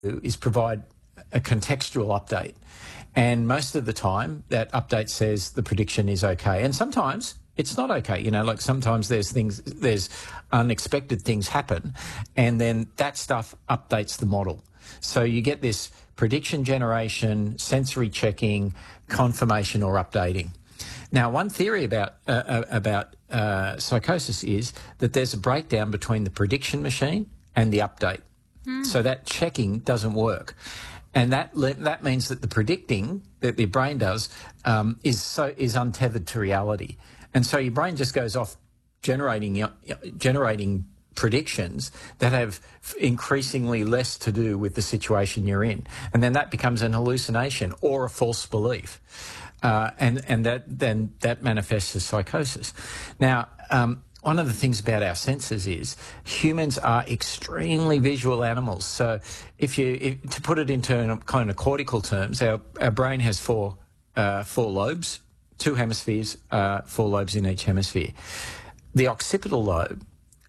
is provide a contextual update. And most of the time, that update says the prediction is okay. And sometimes it's not okay. Like sometimes there's unexpected things happen, and then that stuff updates the model. So you get this prediction generation, sensory checking, confirmation or updating. Now, one theory about psychosis is that there's a breakdown between the prediction machine and the update. So that checking doesn't work. And that means that the predicting that your brain does is untethered to reality. And so your brain just goes off generating predictions that have increasingly less to do with the situation you're in. And then that becomes an hallucination or a false belief. And that manifests as psychosis. Now, one of the things about our senses is humans are extremely visual animals. So to put it into kind of cortical terms, our brain has four lobes, 2 hemispheres, 4 lobes in each hemisphere. The occipital lobe,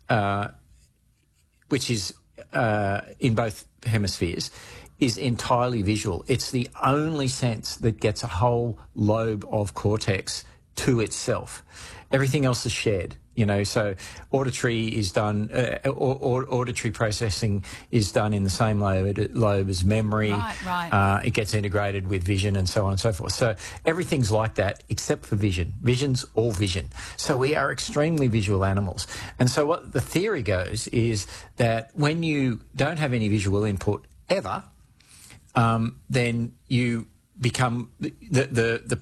which is in both hemispheres, is entirely visual. It's the only sense that gets a whole lobe of cortex to itself. Everything else is shared. So auditory is done, auditory processing is done in the same lobe as memory. Right. It gets integrated with vision and so on and so forth. So everything's like that except for vision. Vision's all vision. So we are extremely visual animals. And so what the theory goes is that when you don't have any visual input ever, then you become the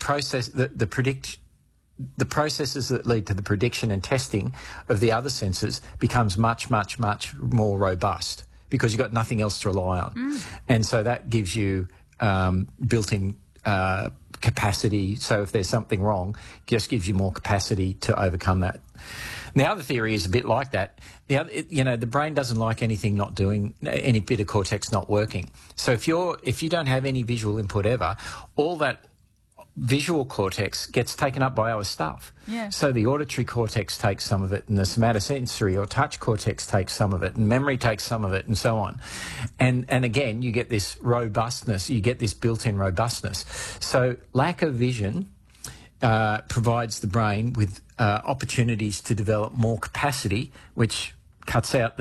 processes that lead to the prediction and testing of the other senses becomes much, much, much more robust because you've got nothing else to rely on. And so that gives you built-in capacity. So if there's something wrong, it just gives you more capacity to overcome that. And the other theory is a bit like that. The brain doesn't like anything not doing, any bit of cortex not working. So if you don't have any visual input ever, all that visual cortex gets taken up by other stuff. Yeah. So the auditory cortex takes some of it, and the somatosensory or touch cortex takes some of it, and memory takes some of it, and so on. And again, you get this robustness, you get this built-in robustness. So lack of vision provides the brain with opportunities to develop more capacity, which cuts out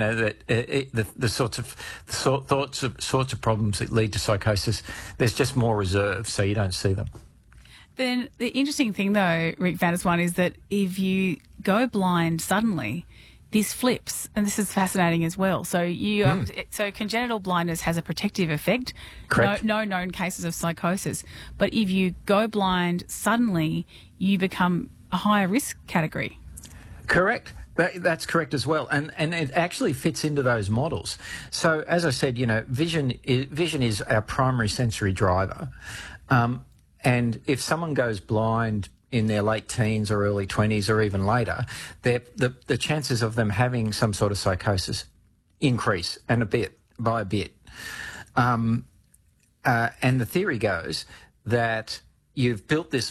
the sorts of problems that lead to psychosis. There's just more reserve, so you don't see them. Then the interesting thing, though, Rick Van der Zwaan, is that if you go blind suddenly, this flips, and this is fascinating as well. So so congenital blindness has a protective effect. Correct. No known cases of psychosis. But if you go blind suddenly, you become a higher risk category. Correct. That's correct as well, and it actually fits into those models. So as I said, vision is our primary sensory driver, and if someone goes blind in their late teens or early 20s or even later, the chances of them having some sort of psychosis increase by a bit. And the theory goes that you've built this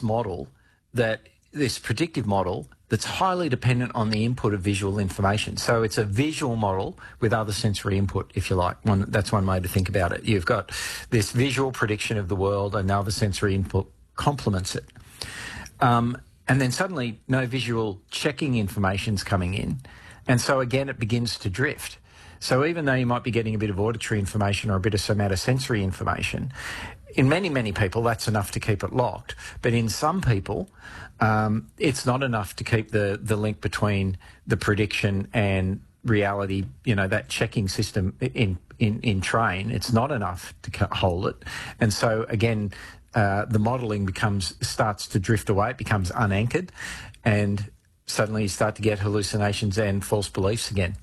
predictive model that's highly dependent on the input of visual information. So it's a visual model with other sensory input, if you like. That's one way to think about it. You've got this visual prediction of the world and other sensory input complements it. And then suddenly no visual checking information's coming in. And so again, it begins to drift. So even though you might be getting a bit of auditory information or a bit of somatosensory information, in many, many people, that's enough to keep it locked. But in some people, it's not enough to keep the link between the prediction and reality, that checking system in train. It's not enough to hold it. And so, again, the modelling starts to drift away. It becomes unanchored. And suddenly you start to get hallucinations and false beliefs again.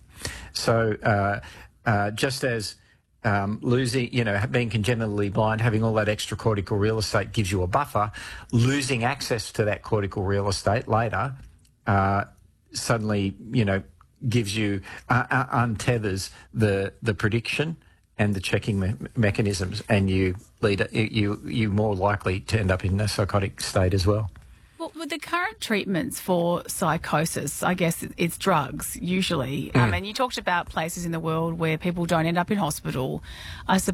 So just as losing, being congenitally blind, having all that extracortical real estate gives you a buffer, losing access to that cortical real estate later suddenly, gives you, untethers the prediction and the checking mechanisms, and you're more likely to end up in a psychotic state as well. Well, with the current treatments for psychosis, I guess it's drugs usually. And you talked about places in the world where people don't end up in hospital. I suppose